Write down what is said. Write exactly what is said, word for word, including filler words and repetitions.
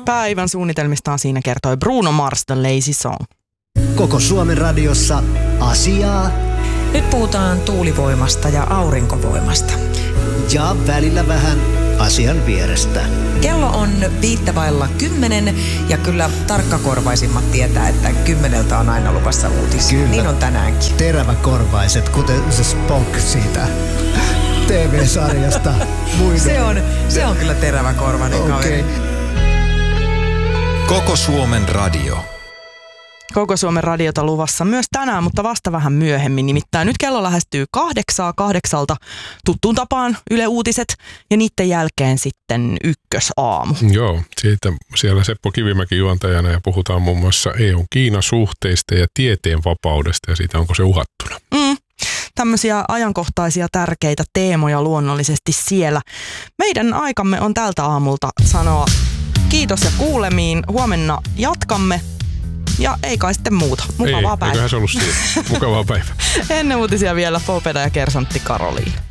Päivän suunnitelmistaan siinä kertoi Bruno Mars, The Lazy Song. Koko Suomen radiossa asiaa. Nyt puhutaan tuulivoimasta ja aurinkovoimasta. Ja välillä vähän asian vierestä. Kello on viittä vailla kymmenen ja kyllä tarkkakorvaisimmat tietää, että kymmeneltä on aina luvassa uutisia. Kyllä. Niin on tänäänkin. Teräväkorvaiset, kuten se Spock siitä T V-sarjasta. Se on, se on kyllä teräväkorvainen okay. kaveri. Koko Suomen radio. Koko Suomen radiota luvassa myös tänään, mutta vasta vähän myöhemmin. Nimittäin nyt kello lähestyy kahdeksaa kahdeksalta tuttuun tapaan Yle Uutiset ja niiden jälkeen sitten ykkösaamu. Joo, siitä siellä Seppo Kivimäki juontajana ja puhutaan muun muassa E U-Kiina-suhteista ja tieteen vapaudesta ja siitä onko se uhattuna. Mm. Tämmöisiä ajankohtaisia tärkeitä teemoja luonnollisesti siellä. Meidän aikamme on tältä aamulta sanoa kiitos ja kuulemiin. Huomenna jatkamme. Ja ei kai sitten muuta. Mukavaa ei, päivää. Eiköhän se ollut siinä. Mukavaa päivää. Ennen uutisia vielä Popeda ja Kersantti Karoliin.